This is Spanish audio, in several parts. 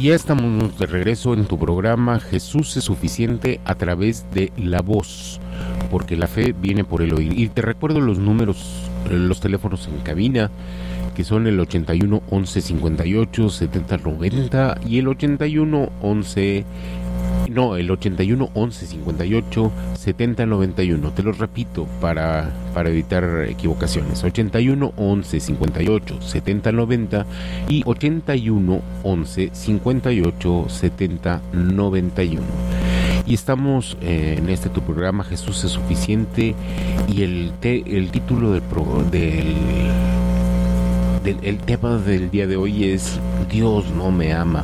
Y ya estamos de regreso en tu programa Jesús es suficiente a través de la voz, porque la fe viene por el oír. Y te recuerdo los números, los teléfonos en cabina, que son el 81 11 58 70 90 y el 81 11 58 70 91. Te los repito para evitar equivocaciones: 81 11 58 70 90 y 81 11 58 70 91. Y estamos en tu programa Jesús es suficiente, y el título el tema del día de hoy es Dios no me ama.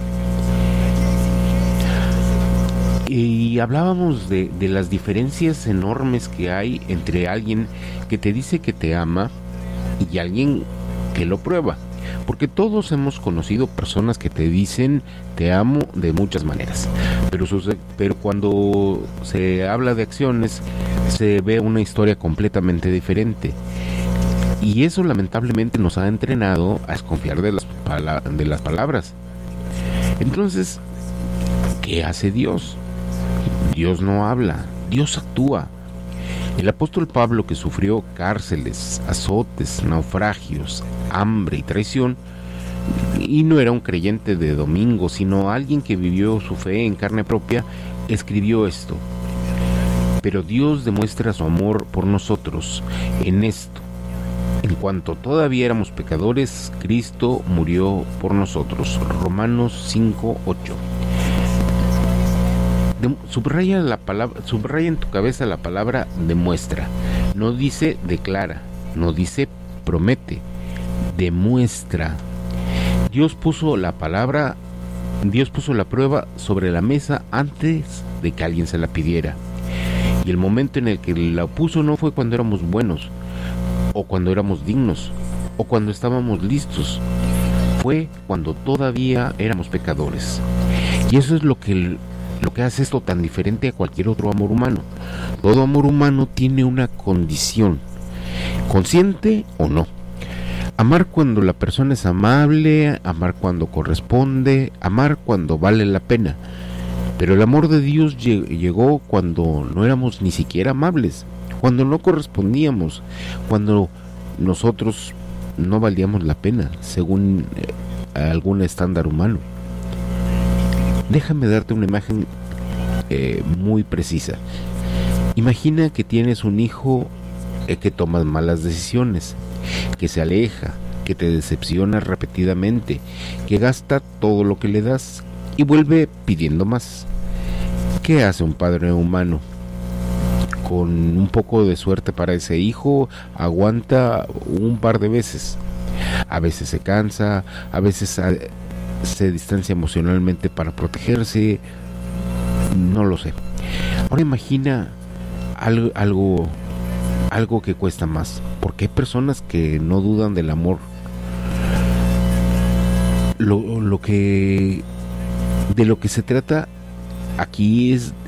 Y hablábamos de las diferencias enormes que hay entre alguien que te dice que te ama y alguien que lo prueba. Porque todos hemos conocido personas que te dicen te amo de muchas maneras, pero cuando se habla de acciones se ve una historia completamente diferente. Y eso lamentablemente nos ha entrenado a desconfiar de las palabras. Entonces, ¿qué hace Dios? Dios no habla, Dios actúa. El apóstol Pablo, que sufrió cárceles, azotes, naufragios, hambre y traición, y no era un creyente de domingo, sino alguien que vivió su fe en carne propia, escribió esto: pero Dios demuestra su amor por nosotros en esto: en cuanto todavía éramos pecadores, Cristo murió por nosotros. Romanos 5:8. Subraya en tu cabeza la palabra demuestra. No dice declara, no dice promete, demuestra. Dios puso la prueba sobre la mesa antes de que alguien se la pidiera. Y el momento en el que la puso no fue cuando éramos buenos, o cuando éramos dignos, o cuando estábamos listos. Fue cuando todavía éramos pecadores. Y eso es lo que hace esto tan diferente a cualquier otro amor humano. Todo amor humano tiene una condición, consciente o no: amar cuando la persona es amable, amar cuando corresponde, amar cuando vale la pena. Pero el amor de Dios llegó cuando no éramos ni siquiera amables, cuando no correspondíamos, cuando nosotros no valíamos la pena según algún estándar humano. Déjame darte una imagen muy precisa. Imagina que tienes un hijo que toma malas decisiones, que se aleja, que te decepciona repetidamente, que gasta todo lo que le das y vuelve pidiendo más. ¿Qué hace un padre humano? Con un poco de suerte para ese hijo, aguanta un par de veces. A veces se cansa, a veces se distancia emocionalmente para protegerse, no lo sé. Ahora imagina algo que cuesta más, porque hay personas que no dudan del amor. De lo que se trata aquí es